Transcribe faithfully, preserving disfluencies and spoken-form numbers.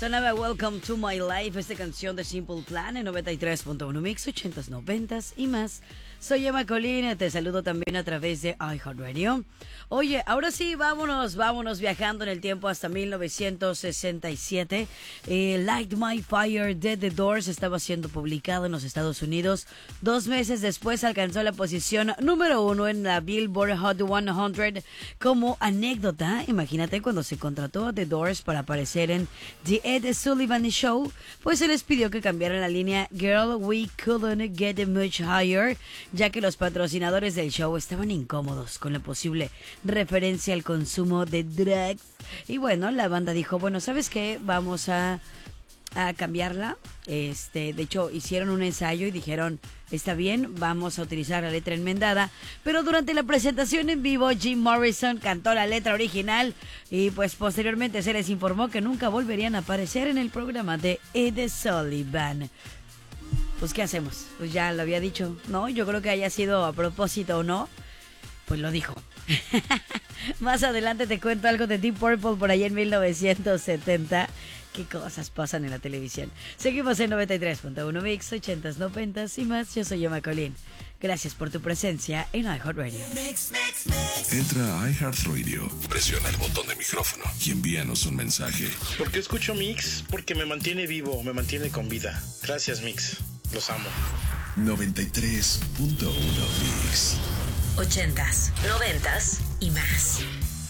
Sonaba Welcome to My Life, esta canción de Simple Plan en noventa y tres punto uno Mix, ochentas, noventas y más. Soy Emma Colina, te saludo también a través de iHeartRadio. Oye, ahora sí, vámonos, vámonos viajando en el tiempo hasta mil novecientos sesenta y siete. Eh, Light My Fire de The Doors estaba siendo publicado en los Estados Unidos. Dos meses después alcanzó la posición número uno en la Billboard Hot cien. Como anécdota, imagínate cuando se contrató a The Doors para aparecer en The Ed Sullivan Show, pues se les pidió que cambiaran la línea Girl, We Couldn't Get Much Higher, ya que los patrocinadores del show estaban incómodos con la posible referencia al consumo de drugs. Y bueno, la banda dijo, bueno, ¿sabes qué? Vamos a, a cambiarla. Este, de hecho, hicieron un ensayo y dijeron, está bien, vamos a utilizar la letra enmendada. Pero durante la presentación en vivo, Jim Morrison cantó la letra original y pues posteriormente se les informó que nunca volverían a aparecer en el programa de Ed Sullivan. Pues, ¿qué hacemos? Pues ya lo había dicho, ¿no? Yo creo que haya sido a propósito o no, pues lo dijo. Más adelante te cuento algo de Deep Purple por ahí en mil novecientos setenta. Qué cosas pasan en la televisión. Seguimos en noventa y tres punto uno Mix, ochentas, noventas y más. Yo soy Emma Colín. Gracias por tu presencia en iHeartRadio. Entra a iHeartRadio, presiona el botón de micrófono y envíanos un mensaje. ¿Por qué escucho Mix? Porque me mantiene vivo, me mantiene con vida. Gracias, Mix. Los amo. noventa y tres punto uno Mix. Ochentas, noventas y más.